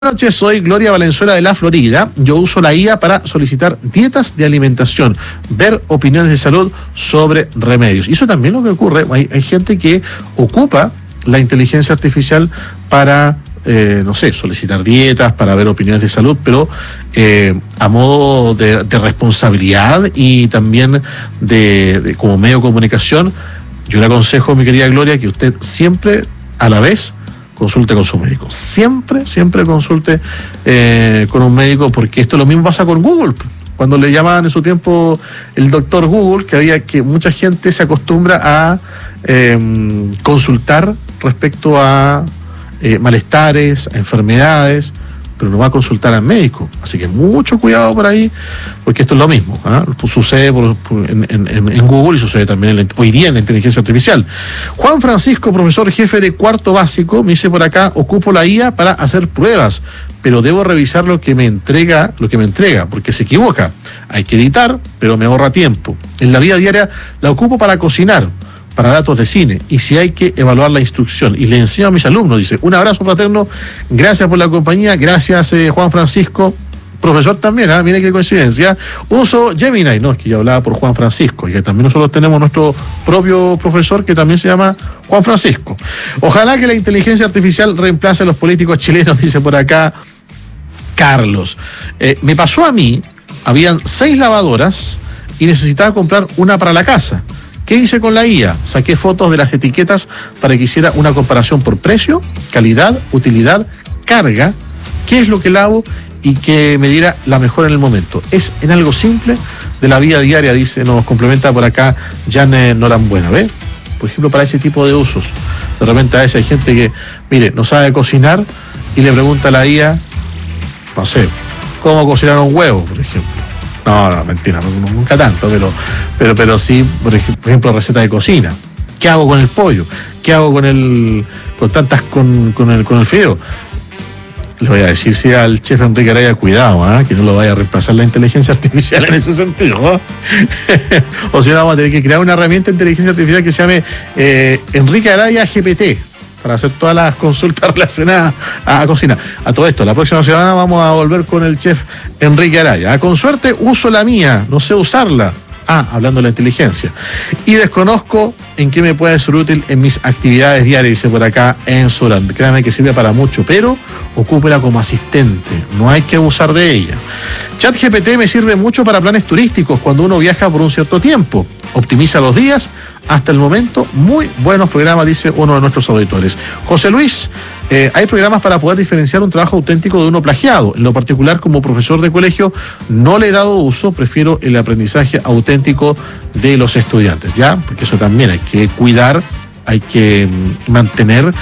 Buenas noches, soy Gloria Valenzuela de la Florida. Yo uso la IA para solicitar dietas de alimentación, ver opiniones de salud sobre remedios. Y eso también es lo que ocurre. Hay gente que ocupa la inteligencia artificial para, solicitar dietas, para ver opiniones de salud, pero a modo de responsabilidad y también de como medio de comunicación. Yo le aconsejo, mi querida Gloria, que usted siempre a la vez consulte con su médico. Siempre consulte con un médico, porque esto lo mismo pasa con Google. Cuando le llamaban en su tiempo el doctor Google, que mucha gente se acostumbra a consultar respecto a malestares, a enfermedades, pero no va a consultar al médico. Así que mucho cuidado por ahí, porque esto es lo mismo. Sucede en Google y sucede también hoy día en la inteligencia artificial. Juan Francisco, profesor jefe de cuarto básico, me dice por acá: ocupo la IA para hacer pruebas, pero debo revisar lo que me entrega, porque se equivoca. Hay que editar, pero me ahorra tiempo. En la vida diaria la ocupo para cocinar, para datos de cine, y si hay que evaluar la instrucción, y le enseño a mis alumnos. Dice: un abrazo fraterno, gracias por la compañía, gracias Juan Francisco, profesor también, mira qué coincidencia. Uso Gemini, no, es que yo hablaba por Juan Francisco, y que también nosotros tenemos nuestro propio profesor que también se llama Juan Francisco. Ojalá que la inteligencia artificial reemplace a los políticos chilenos, dice por acá Carlos. Me pasó a mí, habían 6 lavadoras y necesitaba comprar una para la casa. ¿Qué hice con la IA? Saqué fotos de las etiquetas para que hiciera una comparación por precio, calidad, utilidad, carga, qué es lo que lavo y que me diera la mejor en el momento. Es en algo simple de la vida diaria, dice, nos complementa por acá Jan Norambuena, ¿ve? Por ejemplo, para ese tipo de usos. De repente a veces hay gente que, mire, no sabe cocinar y le pregunta a la IA, no sé, cómo cocinar un huevo, por ejemplo. No, mentira, nunca tanto, pero sí, por ejemplo, receta de cocina. ¿Qué hago con el pollo? ¿Qué hago con el fideo? Le voy a decir si al chef Enrique Araya, cuidado, que no lo vaya a reemplazar la inteligencia artificial en ese sentido. O sea, vamos a tener que crear una herramienta de inteligencia artificial que se llame Enrique Araya GPT, para hacer todas las consultas relacionadas a cocina. A todo esto, la próxima semana vamos a volver con el chef Enrique Araya. Con suerte uso la mía, no sé usarla. Hablando de la inteligencia. Y desconozco en qué me puede ser útil en mis actividades diarias, dice por acá Enzo Durán. Créame que sirve para mucho, pero ocúpela como asistente, no hay que abusar de ella. ChatGPT me sirve mucho para planes turísticos cuando uno viaja por un cierto tiempo. Optimiza los días. Hasta el momento, muy buenos programas, dice uno de nuestros auditores. José Luis, hay programas para poder diferenciar un trabajo auténtico de uno plagiado. En lo particular, como profesor de colegio, no le he dado uso, prefiero el aprendizaje auténtico de los estudiantes, ¿ya? Porque eso también hay que cuidar, hay que mantener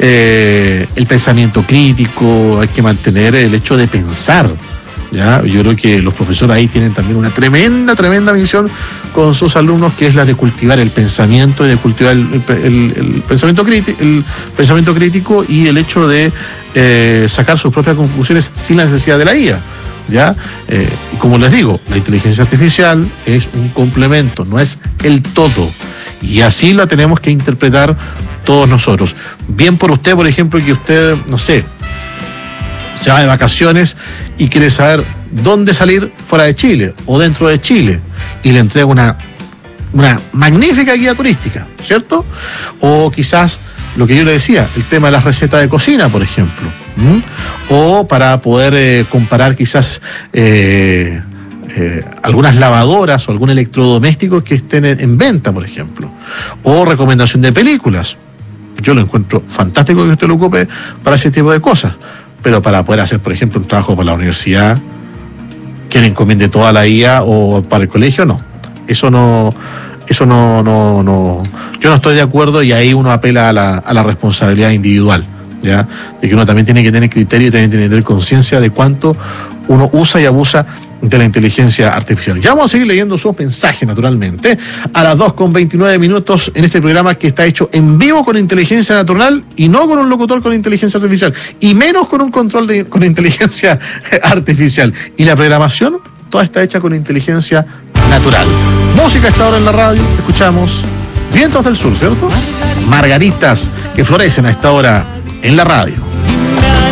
el pensamiento crítico, hay que mantener el hecho de pensar. ¿Ya? Yo creo que los profesores ahí tienen también una tremenda misión con sus alumnos, que es la de cultivar el pensamiento y de cultivar el pensamiento crítico y el hecho de sacar sus propias conclusiones sin la necesidad de la IA. ¿Ya? Y como les digo, la inteligencia artificial es un complemento, no es el todo. Y así la tenemos que interpretar todos nosotros. Bien por usted, por ejemplo, que usted, no sé, se va de vacaciones y quiere saber dónde salir fuera de Chile o dentro de Chile, y le entrega una magnífica guía turística, ¿cierto? O quizás lo que yo le decía, el tema de las recetas de cocina, por ejemplo, o para poder comparar quizás algunas lavadoras o algún electrodoméstico que estén en venta, por ejemplo, o recomendación de películas. Yo lo encuentro fantástico que usted lo ocupe para ese tipo de cosas. Pero para poder hacer, por ejemplo, un trabajo para la universidad, que le encomiende toda la IA, o para el colegio, no. Eso no. Yo no estoy de acuerdo, y ahí uno apela a la responsabilidad individual, ¿ya? De que uno también tiene que tener criterio y también tiene que tener conciencia de cuánto uno usa y abusa de la inteligencia artificial. Ya vamos a seguir leyendo sus mensajes, naturalmente, a las 2:29 en este programa que está hecho en vivo con inteligencia natural y no con un locutor con inteligencia artificial, y menos con un control con inteligencia artificial. Y la programación, toda está hecha con inteligencia natural. Música a esta hora en la radio, escuchamos Vientos del Sur, ¿cierto? Margaritas, que florecen a esta hora en la radio.